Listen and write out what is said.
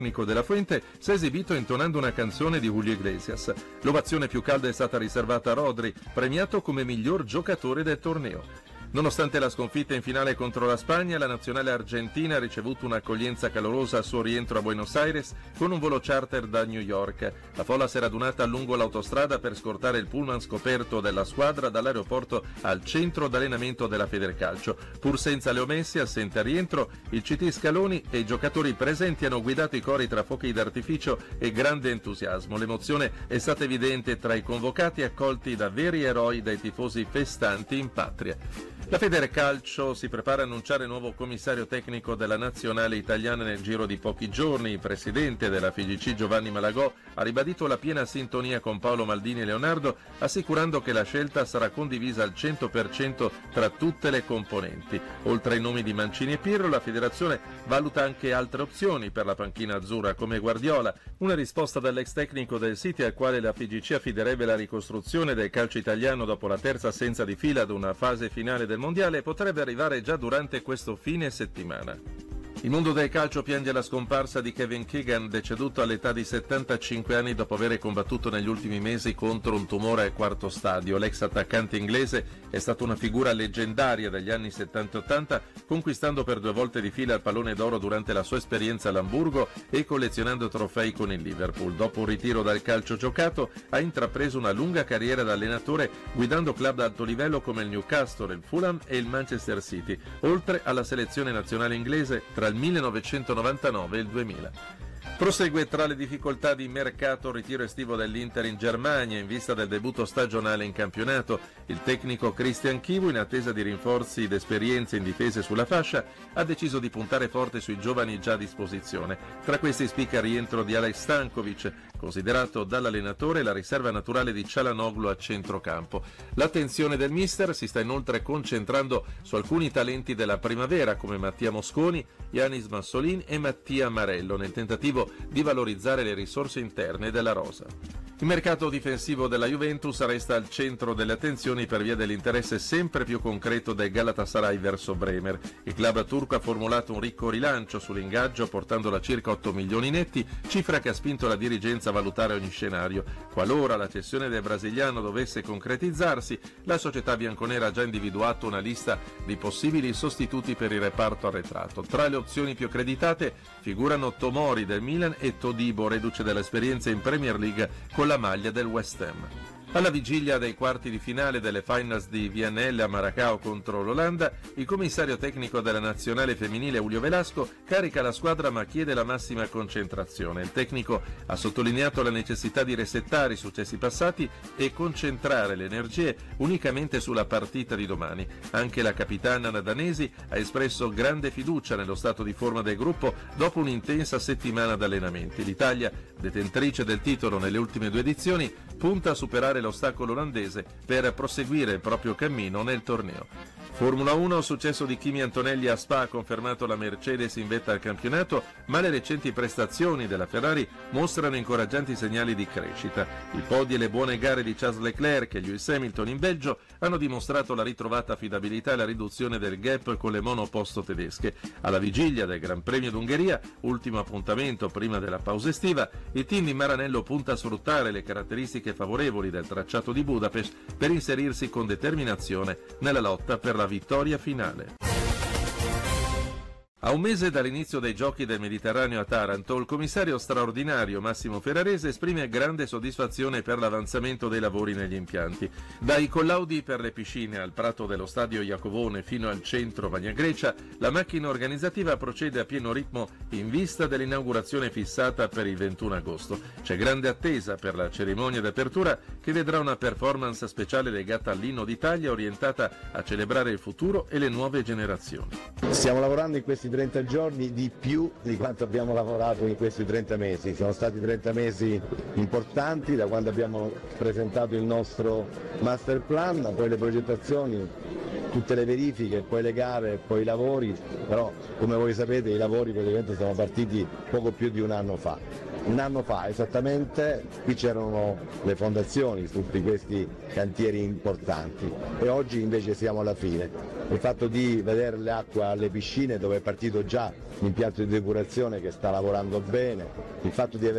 Nico della Fuente si è esibito intonando una canzone di Julio Iglesias. L'ovazione più calda è stata riservata a Rodri, premiato come miglior giocatore del torneo. Nonostante la sconfitta in finale contro la Spagna, la nazionale argentina ha ricevuto un'accoglienza calorosa al suo rientro a Buenos Aires con un volo charter da New York. La folla si è radunata lungo l'autostrada per scortare il pullman scoperto della squadra dall'aeroporto al centro d'allenamento della Federcalcio. Pur senza Leo Messi, assente a rientro, il CT Scaloni e i giocatori presenti hanno guidato i cori tra fuochi d'artificio e grande entusiasmo. L'emozione è stata evidente tra i convocati accolti da veri eroi dai tifosi festanti in patria. La Federcalcio si prepara a annunciare il nuovo commissario tecnico della nazionale italiana nel giro di pochi giorni. Il presidente della FIGC Giovanni Malagò ha ribadito la piena sintonia con Paolo Maldini e Leonardo, assicurando che la scelta sarà condivisa al 100% tra tutte le componenti. Oltre ai nomi di Mancini e Pirlo, la federazione valuta anche altre opzioni per la panchina azzurra, come Guardiola, una risposta dall'ex tecnico del City al quale la FIGC affiderebbe la ricostruzione del calcio italiano dopo la terza assenza di fila ad una fase finale del mondiale potrebbe arrivare già durante questo fine settimana. Il mondo del calcio piange la scomparsa di Kevin Keegan, deceduto all'età di 75 anni dopo aver combattuto negli ultimi mesi contro un tumore al quarto stadio. L'ex attaccante inglese è stato una figura leggendaria degli anni 70 e 80, conquistando per 2 volte di fila il pallone d'oro durante la sua esperienza all'Amburgo e collezionando trofei con il Liverpool. Dopo un ritiro dal calcio giocato, ha intrapreso una lunga carriera da allenatore, guidando club ad alto livello come il Newcastle, il Fulham e il Manchester City, oltre alla selezione nazionale inglese tra il 1999 e il 2000. Prosegue tra le difficoltà di mercato il ritiro estivo dell'Inter in Germania in vista del debutto stagionale in campionato. Il tecnico Christian Chivu, in attesa di rinforzi ed esperienze in difese sulla fascia, ha deciso di puntare forte sui giovani già a disposizione. Tra questi spicca il rientro di Alex Stankovic, considerato dall'allenatore la riserva naturale di Çalhanoğlu a centrocampo. L'attenzione del mister si sta inoltre concentrando su alcuni talenti della primavera come Mattia Mosconi, Yanis Massolin e Mattia Marello, nel tentativo di valorizzare le risorse interne della rosa. Il mercato difensivo della Juventus resta al centro delle attenzioni per via dell'interesse sempre più concreto del Galatasaray verso Bremer. Il club turco ha formulato un ricco rilancio sull'ingaggio portandolo a circa 8 milioni netti, cifra che ha spinto la dirigenza a valutare ogni scenario. Qualora la cessione del brasiliano dovesse concretizzarsi, la società bianconera ha già individuato una lista di possibili sostituti per il reparto arretrato. Tra le opzioni più accreditate figurano Tomori del Milan e Todibo, reduce dell'esperienza in Premier League con la maglia del West Ham. Alla vigilia dei quarti di finale delle finals di VNL a Maracao contro l'Olanda, il commissario tecnico della nazionale femminile Julio Velasco carica la squadra ma chiede la massima concentrazione. Il tecnico ha sottolineato la necessità di resettare i successi passati e concentrare le energie unicamente sulla partita di domani. Anche la capitana danesi ha espresso grande fiducia nello stato di forma del gruppo dopo un'intensa settimana di allenamenti. L'Italia, detentrice del titolo nelle ultime 2 edizioni, punta a superare l'ostacolo olandese per proseguire il proprio cammino nel torneo. Formula 1, il successo di Kimi Antonelli a Spa ha confermato la Mercedes in vetta al campionato, ma le recenti prestazioni della Ferrari mostrano incoraggianti segnali di crescita. I podi e le buone gare di Charles Leclerc e Lewis Hamilton in Belgio hanno dimostrato la ritrovata affidabilità e la riduzione del gap con le monoposto tedesche. Alla vigilia del Gran Premio d'Ungheria, ultimo appuntamento prima della pausa estiva, il team di Maranello punta a sfruttare le caratteristiche favorevoli del tracciato di Budapest per inserirsi con determinazione nella lotta per la vittoria finale. A un mese dall'inizio dei Giochi del Mediterraneo a Taranto, il commissario straordinario Massimo Ferrarese esprime grande soddisfazione per l'avanzamento dei lavori negli impianti. Dai collaudi per le piscine al prato dello stadio Iacovone fino al centro Magna Grecia, la macchina organizzativa procede a pieno ritmo in vista dell'inaugurazione fissata per il 21 agosto. C'è grande attesa per la cerimonia d'apertura che vedrà una performance speciale legata all'inno d'Italia orientata a celebrare il futuro e le nuove generazioni. Stiamo lavorando in questi 30 giorni di più di quanto abbiamo lavorato in questi 30 mesi. Sono stati 30 mesi importanti da quando abbiamo presentato il nostro master plan, poi le progettazioni, tutte le verifiche, poi le gare, poi i lavori, però come voi sapete i lavori praticamente sono partiti poco più di un anno fa. Un anno fa esattamente qui c'erano le fondazioni su tutti questi cantieri importanti e oggi invece siamo alla fine. il fatto di vedere l'acqua alle piscine dove è partito già l'impianto di depurazione che sta lavorando bene, il fatto di aver